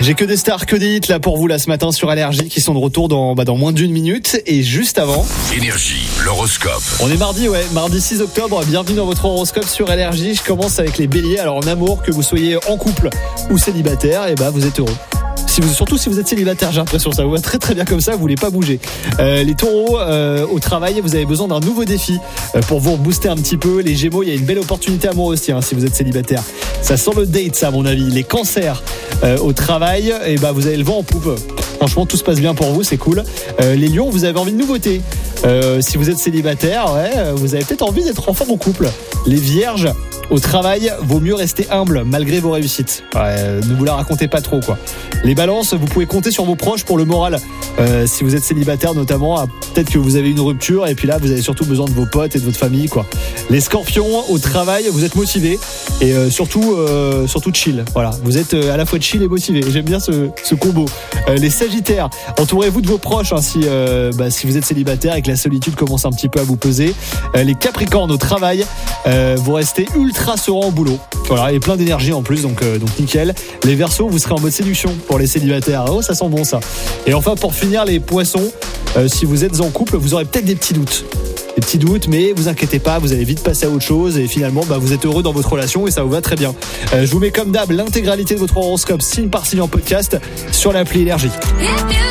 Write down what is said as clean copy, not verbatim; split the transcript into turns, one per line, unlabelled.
J'ai que des stars, que des hits là pour vous là ce matin sur Allergie qui sont de retour dans moins d'une minute. Et juste avant,
Énergie, l'horoscope.
on est mardi 6 octobre. Bienvenue dans votre horoscope sur Allergie. Je commence avec les béliers. Alors en amour, que vous soyez en couple ou célibataire, vous êtes heureux. Surtout si vous êtes célibataire, j'ai l'impression ça vous va très très bien comme ça, vous voulez pas bouger. Les taureaux, au travail, vous avez besoin d'un nouveau défi pour vous rebooster un petit peu. Les gémeaux, il y a une belle opportunité amoureuse si vous êtes célibataire. Ça sent le date ça à mon avis. Les cancers, au travail, vous avez le vent en poupe. Franchement, tout se passe bien pour vous, c'est cool. Les lions, vous avez envie de nouveautés. Si vous êtes célibataire, vous avez peut-être envie d'être enfin en couple. Les vierges, au travail, vaut mieux rester humble malgré vos réussites. Ne vous la racontez pas trop quoi. Les balances, vous pouvez compter sur vos proches pour le moral. Si vous êtes célibataire notamment, peut-être que vous avez une rupture et puis là vous avez surtout besoin de vos potes et de votre famille quoi. Les scorpions, au travail, vous êtes motivés et surtout chill. Voilà, vous êtes à la fois chill et motivé. J'aime bien ce combo. Les sagittaires, entourez-vous de vos proches si vous êtes célibataire et que la solitude commence un petit peu à vous peser. Les capricornes, au travail, vous restez ultra serein au boulot. Voilà, et plein d'énergie en plus, donc nickel. Les verseaux, vous serez en mode séduction pour les célibataires. Oh, ça sent bon ça. Et enfin, pour finir, les poissons, si vous êtes en couple, vous aurez peut-être des petits doutes, mais vous inquiétez pas, vous allez vite passer à autre chose et finalement, vous êtes heureux dans votre relation et ça vous va très bien. Je vous mets comme d'hab l'intégralité de votre horoscope signe par signe en podcast sur l'appli Énergie.